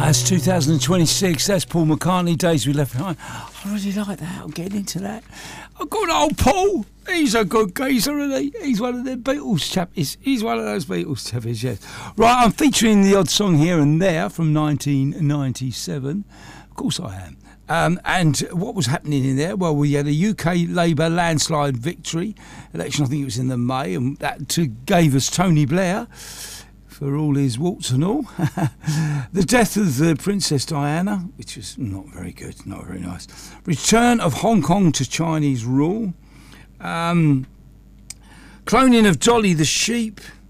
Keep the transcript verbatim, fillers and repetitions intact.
That's two thousand twenty-six. That's Paul McCartney, Days We Left Behind. I really like that. I'm getting into that. I've got old Paul. He's a good geezer, isn't he? He's one of the Beatles chappies. He's one of those Beatles chappies, yes. Right, I'm featuring the odd song here and there from nineteen ninety-seven. Of course I am. Um, and what was happening in there? Well, we had a U K Labour landslide victory election. I think it was in the May, and that to, gave us Tony Blair for all his warts and all. The death of the Princess Diana, which was not very good, not very nice. Return of Hong Kong to Chinese rule. Um, cloning of Dolly the sheep.